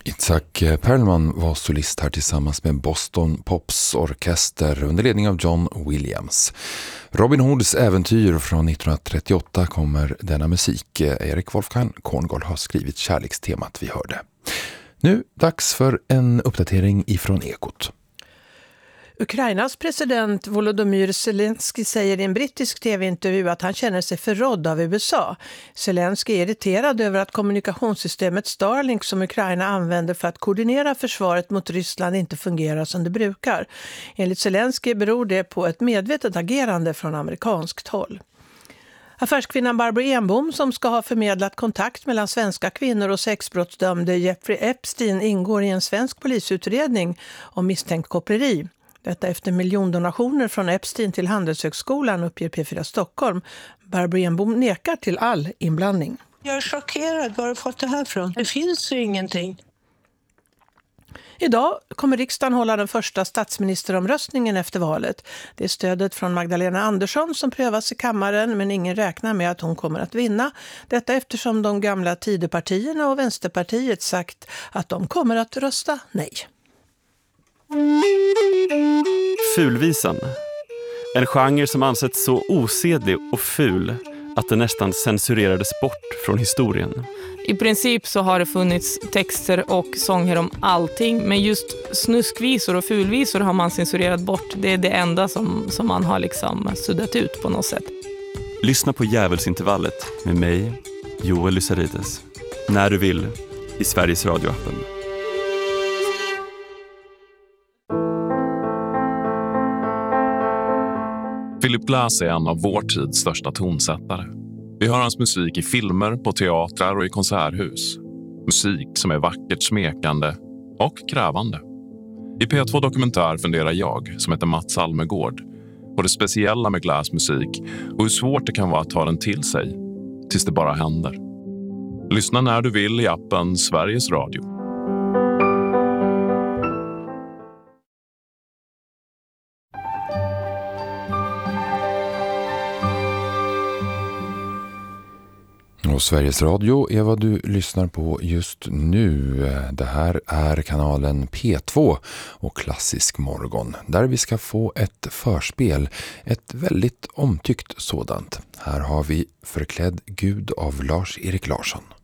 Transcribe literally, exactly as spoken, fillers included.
Itzhak Perlman var solist här tillsammans med Boston Pops orkester under ledning av John Williams. Robin Hoods äventyr från nittonhundratrettioåtta kommer denna musik. Erik Wolfgang Korngård har skrivit kärlekstemat vi hörde. Nu dags för en uppdatering ifrån Ekot. Ukrainas president Volodymyr Zelensky säger i en brittisk tv-intervju att han känner sig förrådd av U S A. Zelensky är irriterad över att kommunikationssystemet Starlink som Ukraina använder för att koordinera försvaret mot Ryssland inte fungerar som det brukar. Enligt Zelensky beror det på ett medvetet agerande från amerikanskt håll. Affärskvinnan Barbro Enbom, som ska ha förmedlat kontakt mellan svenska kvinnor och sexbrottsdömde Jeffrey Epstein, ingår i en svensk polisutredning om misstänkt koppleri. Detta efter miljondonationer från Epstein till Handelshögskolan, uppger P fyra Stockholm. Barbro Enbom nekar till all inblandning. Jag är chockerad. Var har du fått det här från? Det finns ju ingenting. Idag kommer riksdagen hålla den första statsministeromröstningen efter valet. Det är stödet från Magdalena Andersson som prövas i kammaren, men ingen räknar med att hon kommer att vinna. Detta eftersom de gamla Tidöpartierna och Vänsterpartiet sagt att de kommer att rösta nej. Fulvisan. En genre som ansetts så osedlig och ful att den nästan censurerades bort från historien. I princip så har det funnits texter och sånger om allting, men just snuskvisor och fulvisor har man censurerat bort. Det är det enda som, som man har liksom suddat ut på något sätt. Lyssna på Djävulsintervallet med mig, Joel Lysarides. När du vill, i Sveriges radioappen. Philip Glass är en av vår tids största tonsättare. Vi hör hans musik i filmer, på teatrar och i konserthus. Musik som är vackert smekande och krävande. I P två Dokumentär funderar jag, som heter Mats Almegård, på det speciella med Glass musik och hur svårt det kan vara att ta den till sig, tills det bara händer. Lyssna när du vill i appen Sveriges Radio. Och Sveriges Radio är vad du lyssnar på just nu. Det här är kanalen P två och Klassisk morgon, där vi ska få ett förspel, ett väldigt omtyckt sådant. Här har vi Förklädd Gud av Lars-Erik Larsson.